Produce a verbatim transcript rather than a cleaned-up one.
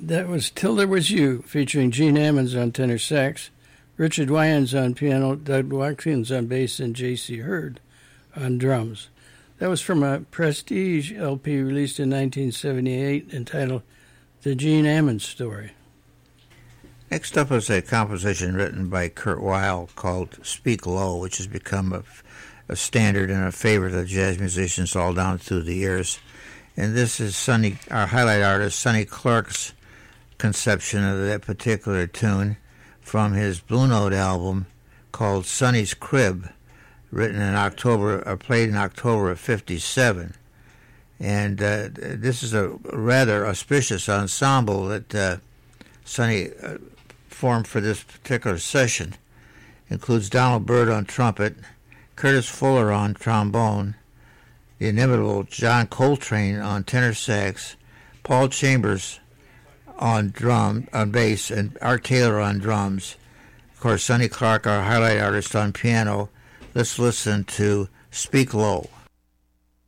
That was Till There Was You, featuring Gene Ammons on tenor sax, Richard Wyans on piano, Doug Watkins on bass, and J C. Hurd on drums. That was from a Prestige L P released in nineteen seventy-eight entitled The Gene Ammons Story. Next up is a composition written by Kurt Weill called Speak Low, which has become a, a standard and a favorite of jazz musicians all down through the years. And this is Sonny, our highlight artist, Sonny Clark's conception of that particular tune from his Blue Note album called Sonny's Crib, written in October, or played in October of fifty-seven. And uh, this is a rather auspicious ensemble that uh, Sonny uh, formed for this particular session. Includes Donald Byrd on trumpet, Curtis Fuller on trombone, the inimitable John Coltrane on tenor sax, Paul Chambers on drum, on bass, and Art Taylor on drums. Of course, Sonny Clark, our highlight artist, on piano. Let's listen to Speak Low.